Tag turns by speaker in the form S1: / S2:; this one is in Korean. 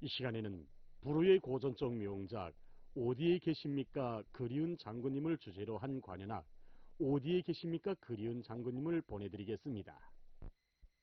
S1: 이 시간에는 불후의 고전적 명작 어디에 계십니까 그리운 장군님을 주제로 한 관현악 어디에 계십니까 그리운 장군님을 보내드리겠습니다.